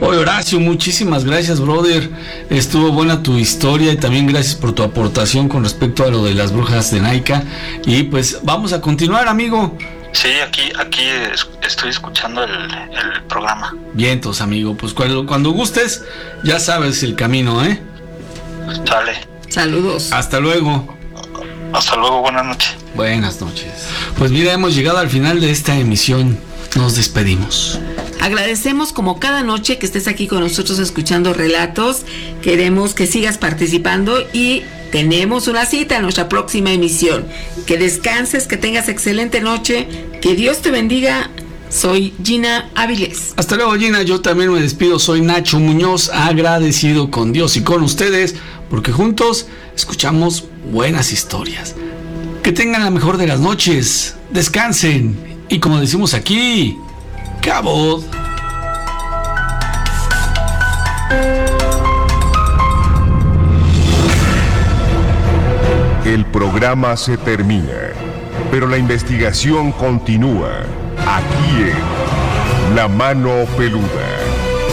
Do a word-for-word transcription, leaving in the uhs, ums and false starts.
Oye, Horacio, muchísimas gracias, brother. Estuvo buena tu historia y también gracias por tu aportación con respecto a lo de las brujas de Naica. Y pues vamos a continuar, amigo. Sí, aquí aquí estoy escuchando el, el programa. Vientos, amigo, pues cuando, cuando gustes, ya sabes el camino, ¿eh? Sale. Saludos. Hasta luego. Hasta luego, buenas noches. Buenas noches. Pues mira, hemos llegado al final de esta emisión. Nos despedimos. Agradecemos como cada noche que estés aquí con nosotros escuchando relatos. Queremos que sigas participando y tenemos una cita en nuestra próxima emisión. Que descanses, que tengas excelente noche, que Dios te bendiga. Soy Gina Áviles. Hasta luego, Gina. Yo también me despido. Soy Nacho Muñoz, agradecido con Dios y con ustedes, porque juntos escuchamos buenas historias. Que tengan la mejor de las noches. Descansen. Y como decimos aquí, cabot. El programa se termina, pero la investigación continúa aquí en La Mano Peluda.